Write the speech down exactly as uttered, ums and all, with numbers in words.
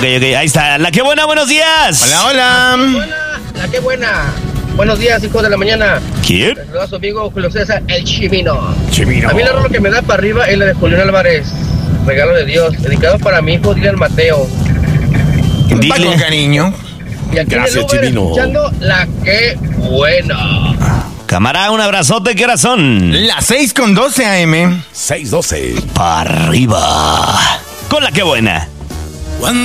ok, ok. Ahí está. La que buena, buenos días. Hola, hola. La que buena, la que buena. Buenos días, hijos de la mañana. ¿Quién? Saludos a su amigo Julio César, el Chimino. Chimino. A mí la rola que me da para arriba es la de Julián Álvarez. Regalo de Dios. Dedicado para mi hijo Dylan Mateo. Va Dile. con cariño. Y aquí Gracias, en el Uber, Chimino. escuchando la que buena. Camarada, un abrazote. ¿Qué hora son? Las seis con doce a eme. seis doce. Para arriba. Con la que buena.